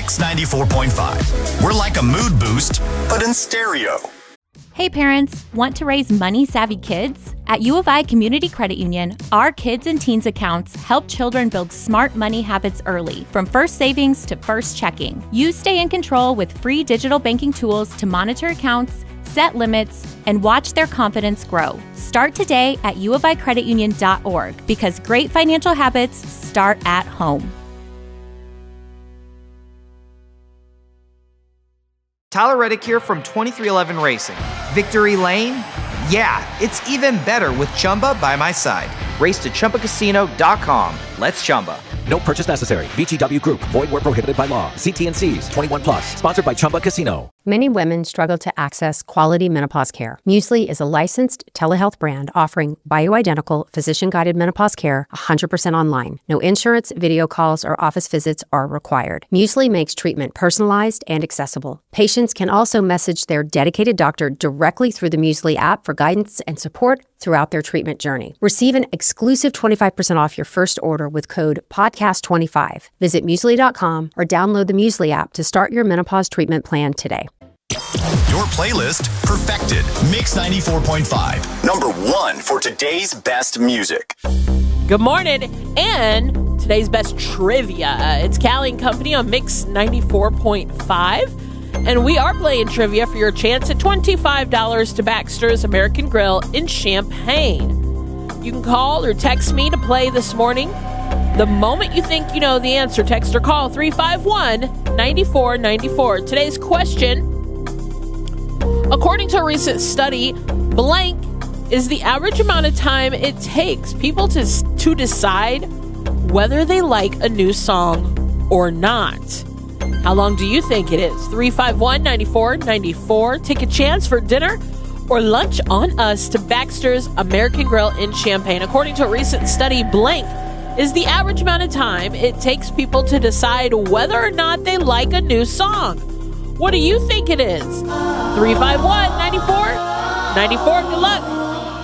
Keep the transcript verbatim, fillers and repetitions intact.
Mix ninety-four point five. We're like a mood boost, but in stereo. Hey parents, want to raise money-savvy kids? At U of I Community Credit Union, our kids and teens accounts help children build smart money habits early, from first savings to first checking. You stay in control with free digital banking tools to monitor accounts, set limits, and watch their confidence grow. Start today at u of i credit union dot org because great financial habits start at home. Tyler Reddick here from twenty-three eleven Racing. Victory Lane? Yeah, it's even better with Chumba by my side. Race to Chumba Casino dot com. Let's Chumba. No purchase necessary. V G W Group. Void where prohibited by law. See T and C's. twenty-one plus. Sponsored by Chumba Casino. Many women struggle to access quality menopause care. Muesli is a licensed telehealth brand offering bioidentical, physician-guided menopause care one hundred percent online. No insurance, video calls, or office visits are required. Muesli makes treatment personalized and accessible. Patients can also message their dedicated doctor directly through the Muesli app for guidance and support throughout their treatment journey. Receive an exclusive twenty-five percent off your first order with code podcast twenty-five. Visit muesli dot com or download the Muesli app to start your menopause treatment plan today. Your playlist perfected. Mix ninety-four point five. Number one for today's best music. Good morning. And today's best trivia. It's Callie and Company on Mix ninety-four point five. And we are playing trivia for your chance at twenty-five dollars to Baxter's American Grill in Champaign. You can call or text me to play this morning. The moment you think you know the answer, text or call three five one, nine four nine four. Today's question: according to a recent study, blank is the average amount of time it takes people to, to decide whether they like a new song or not. How long do you think it is? three five one, nine four nine four. Take a chance for dinner or lunch on us to Baxter's American Grill in Champaign. According to a recent study, blank is the average amount of time it takes people to decide whether or not they like a new song. What do you think it is? three five one, nine four nine four. Good luck.